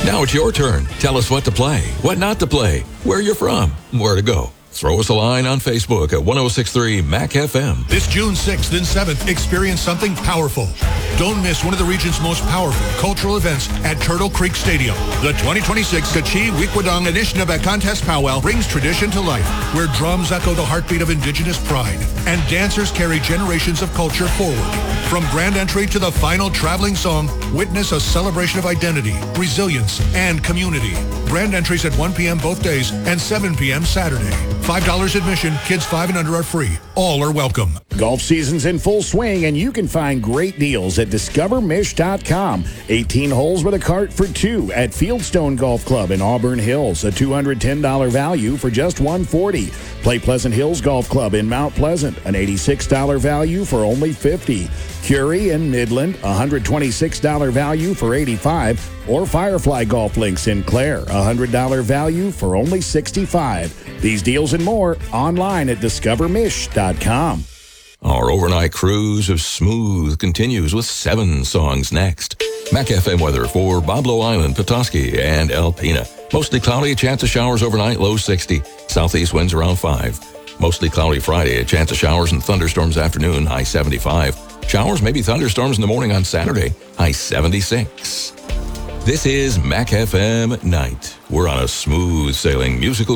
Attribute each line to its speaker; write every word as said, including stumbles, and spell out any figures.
Speaker 1: Now it's your turn. Tell us what to play, what not to play, where you're from, where to go. Throw us a line on Facebook at one oh six point three M A C F M.
Speaker 2: This June sixth and seventh, experience something powerful. Don't miss one of the region's most powerful cultural events at Turtle Creek Stadium. The twenty twenty-six Kachie Wikwadong Anishinaabe Contest Powwow brings tradition to life, where drums echo the heartbeat of indigenous pride and dancers carry generations of culture forward. From grand entry to the final traveling song, witness a celebration of identity, resilience, and community. Grand entries at one p.m. both days and seven p.m. Saturday. five dollars admission, kids five and under are free. All are welcome.
Speaker 3: Golf season's in full swing, and you can find great deals at discover mish dot com. eighteen holes with a cart for two at Fieldstone Golf Club in Auburn Hills. A two hundred ten dollars value for just one hundred forty dollars. Play Pleasant Hills Golf Club in Mount Pleasant. An eighty-six dollars value for only fifty dollars. Curie in Midland, a one hundred twenty-six dollars value for eighty-five dollars. Or Firefly Golf Links in Clare, a one hundred dollars value for only sixty-five dollars. These deals and more online at discover mish dot com.
Speaker 1: Our overnight cruise of smooth continues with seven songs next. M A C F M weather for Boblo Island, Petoskey, and Alpena. Mostly cloudy, a chance of showers overnight, low sixty. Southeast winds around five. Mostly cloudy Friday, a chance of showers and thunderstorms afternoon, high seventy-five. Showers, maybe thunderstorms in the morning on Saturday, high seventy-six. This is M A C F M Night. We're on a smooth sailing musical